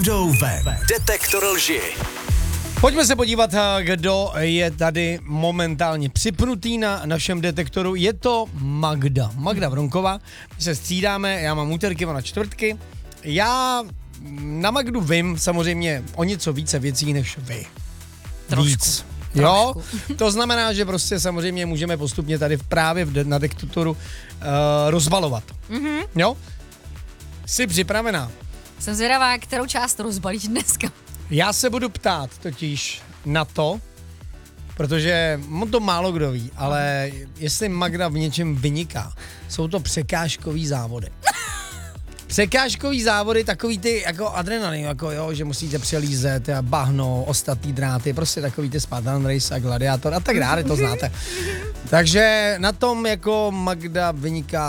pravdou ven. Detektor lži. Pojďme se podívat, kdo je tady momentálně připnutý na našem detektoru. Je to Magda. Magda Vronková. My se střídáme, já mám úterky, ona čtvrtky. Já na Magdu vím samozřejmě o něco více věcí než vy. Trošku. Víc. Jo, to znamená, že prostě samozřejmě můžeme postupně tady právě na detektoru rozbalovat. Mm-hmm. Jo? Jsi připravená? Jsem zvědavá, kterou část rozbalíš dneska. Já se budu ptát totiž na to, protože to málo kdo ví, ale jestli Magda v něčem vyniká, jsou to překážkový závody. Překážkový závody, takový ty jako adrenalin, jako jo, že musíte přelízet bahno, ostatní dráty, prostě takový ty Spartan Race a Gladiator a tak dále, to znáte. Takže na tom jako Magda vyniká